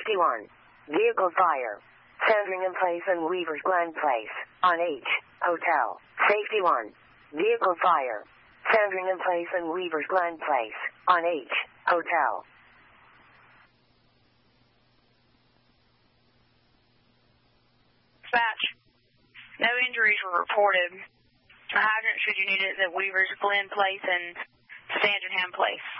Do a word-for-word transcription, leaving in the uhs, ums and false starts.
Safety one. Vehicle fire. Centering in place in Weaver's Glen Place, on H, Hotel. Safety one. Vehicle fire. Centering in place in Weaver's Glen Place, on H, Hotel. Dispatch. No injuries were reported. A hydrant should you need it at Weaver's Glen Place and Sandringham Place.